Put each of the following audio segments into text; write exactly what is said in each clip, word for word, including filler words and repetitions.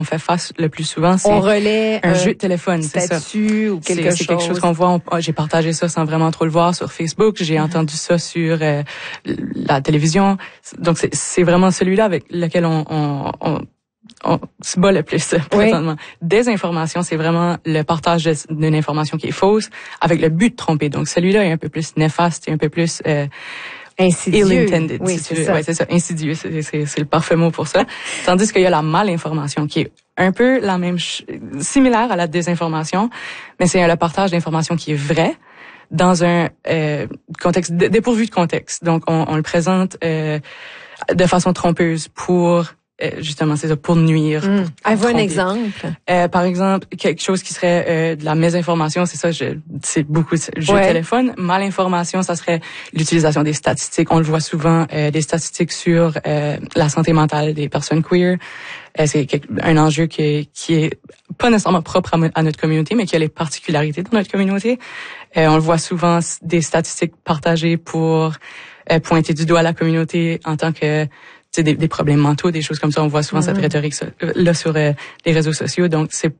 on fait face le plus souvent, c'est on relaie un euh, jeu de téléphone, c'est ça. Statut ou quelque c'est, chose. C'est quelque chose qu'on voit. On, oh, j'ai partagé ça sans vraiment trop le voir sur Facebook. J'ai mm-hmm. entendu ça sur euh, la télévision. Donc c'est, c'est vraiment celui-là avec lequel on, on, on on se bat le plus présentement. Oui. Désinformation, c'est vraiment le partage d'une information qui est fausse avec le but de tromper. Donc celui-là est un peu plus néfaste et un peu plus euh, insidieux. Ill-intended. Oui, si c'est tu veux. ça. Ouais, c'est ça. Insidieux, c'est, c'est, c'est le parfait mot pour ça. Tandis qu'il y a la malinformation qui est un peu la même, ch- similaire à la désinformation, mais c'est le partage d'informations qui est vrai dans un euh, contexte dépourvu de contexte. Donc on, on le présente euh, de façon trompeuse pour justement, c'est ça, pour nuire. Mmh. Avez-vous un exemple? Euh, par exemple, quelque chose qui serait euh, de la mésinformation, c'est ça, je, c'est beaucoup de jeux ouais. de téléphone. Malinformation, ça serait l'utilisation des statistiques. On le voit souvent, euh, des statistiques sur euh, la santé mentale des personnes queer. Euh, c'est un enjeu qui est, qui est pas nécessairement propre à, à notre communauté, mais qui a les particularités de notre communauté. Euh, on le voit souvent, des statistiques partagées pour euh, pointer du doigt la communauté en tant que c'est des, des problèmes mentaux, des choses comme ça. On voit souvent mmh. cette rhétorique là sur euh, les réseaux sociaux. Donc c'est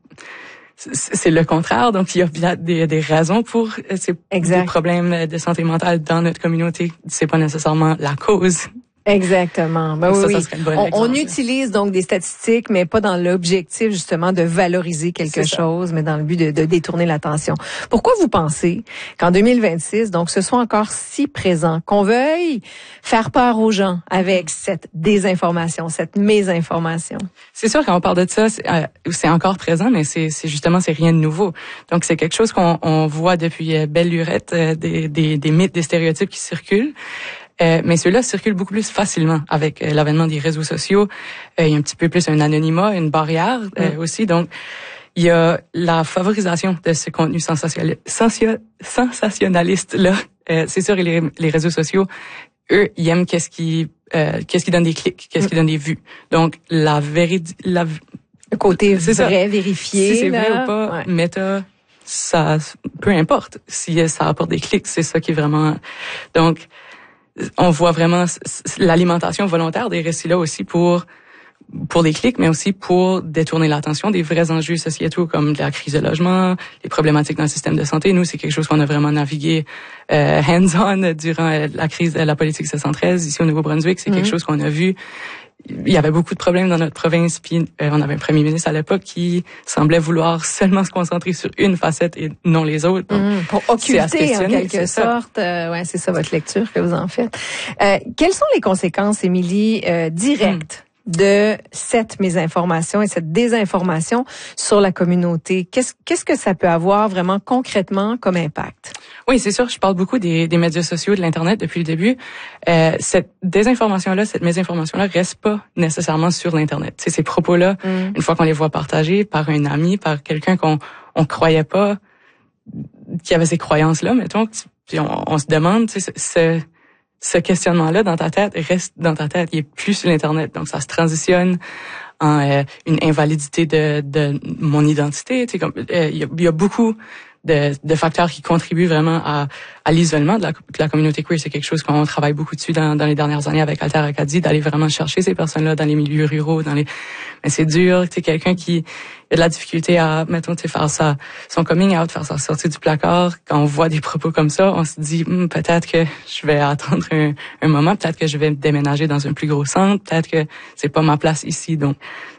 c'est le contraire. Donc il y a bien des, des raisons pour euh, ces des problèmes de santé mentale dans notre communauté. C'est pas nécessairement la cause. Exactement. Ben ça, oui, ça bon on, on utilise donc des statistiques, mais pas dans l'objectif justement de valoriser quelque chose, mais dans le but de, de détourner l'attention. Pourquoi vous pensez qu'en deux mille vingt-six, donc ce soit encore si présent, qu'on veuille faire peur aux gens avec cette désinformation, cette mésinformation? C'est sûr, quand on parle de ça, c'est, euh, c'est encore présent, mais c'est, c'est justement, c'est rien de nouveau. Donc c'est quelque chose qu'on on voit depuis euh, belle lurette, euh, des, des, des mythes, des stéréotypes qui circulent. Euh, mais ceux-là circulent beaucoup plus facilement avec euh, l'avènement des réseaux sociaux. Euh, il y a un petit peu plus un anonymat, une barrière euh, mm. aussi. Donc, il y a la favorisation de ce contenu sensationnel, sensationnaliste-là. Euh, c'est sûr, les, les réseaux sociaux, eux, ils aiment qu'est-ce qui, euh, qu'est-ce qui donne des clics, qu'est-ce mm. qui donne des vues. Donc, la vérité... La, le côté vrai, ça. Vérifié. Si c'est là. vrai ou pas, ouais. Meta, ça, peu importe. Si ça apporte des clics, c'est ça qui est vraiment... Donc... On voit vraiment l'alimentation volontaire des récits-là aussi pour pour des clics, mais aussi pour détourner l'attention des vrais enjeux sociétaux comme la crise de logement, les problématiques dans le système de santé. Nous, c'est quelque chose qu'on a vraiment navigué euh, hands-on durant la crise de la politique soixante treize ici au Nouveau-Brunswick. C'est mm-hmm. quelque chose qu'on a vu. Il y avait beaucoup de problèmes dans notre province, puis euh, on avait un premier ministre à l'époque qui semblait vouloir seulement se concentrer sur une facette et non les autres. Donc, mmh, pour occulter en quelque sorte. Euh, ouais, c'est ça votre lecture que vous en faites. Euh, quelles sont les conséquences, Émilie, euh, directes mmh. de cette mésinformation et cette désinformation sur la communauté? Qu'est-ce, qu'est-ce que ça peut avoir vraiment concrètement comme impact? Oui, c'est sûr. Je parle beaucoup des, des médias sociaux, de l'Internet depuis le début. Euh, cette désinformation-là, cette mésinformation-là reste pas nécessairement sur l'Internet. C'est ces propos-là, mm. une fois qu'on les voit partagés par un ami, par quelqu'un qu'on on croyait pas qui avait ces croyances-là, mettons, puis on, on se demande, tu sais, ce, ce questionnement-là dans ta tête reste dans ta tête. Il est plus sur l'Internet. Donc, ça se transitionne en euh, une invalidité de, de mon identité. Tu sais, comme euh, il y a, il y a beaucoup de, de facteurs qui contribuent vraiment à, à l'isolement de la, de la communauté queer. C'est quelque chose qu'on travaille beaucoup dessus dans, dans les dernières années avec Alter Acadie, d'aller vraiment chercher ces personnes-là dans les milieux ruraux, dans les. Mais c'est dur, tu sais, quelqu'un qui a de la difficulté à, mettons, tu sais, faire sa, son coming out, faire sa sortie du placard. Quand on voit des propos comme ça, on se dit, hm, peut-être que je vais attendre un, un moment, peut-être que je vais déménager dans un plus gros centre, peut-être que c'est pas ma place ici. Donc,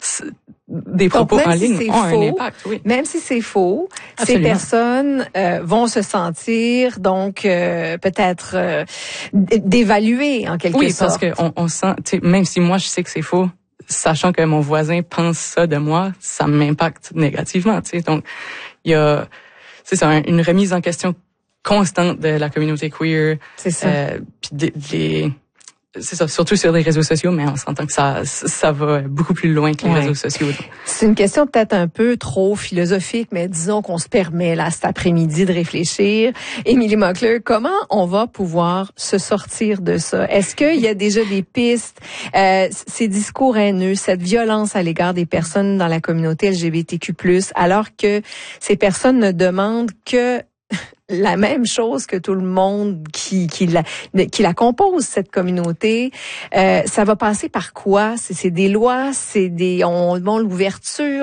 des propos donc, en ligne si ont faux, un impact, oui. Même si c'est faux, Absolument. Ces personnes euh, vont se sentir donc euh, peut-être euh, dévaluées en quelque oui, sorte. Oui, parce qu'on on sent, tu sais, même si moi je sais que c'est faux, sachant que mon voisin pense ça de moi, ça m'impacte négativement, tu sais. Donc, il y a, c'est ça, une remise en question constante de la communauté queer. C'est ça. Euh, puis des, des c'est ça, surtout sur les réseaux sociaux, mais on s'entend que ça, ça va beaucoup plus loin que les ouais. réseaux sociaux. C'est une question peut-être un peu trop philosophique, mais disons qu'on se permet là cet après-midi de réfléchir. Émilie Mockler, comment on va pouvoir se sortir de ça? Est-ce qu'il y a déjà des pistes, euh, ces discours haineux, cette violence à l'égard des personnes dans la communauté L G B T Q plus, alors que ces personnes ne demandent que la même chose que tout le monde qui qui la qui la compose, cette communauté. Euh, ça va passer par quoi? C'est, c'est des lois, c'est des on bon l'ouverture.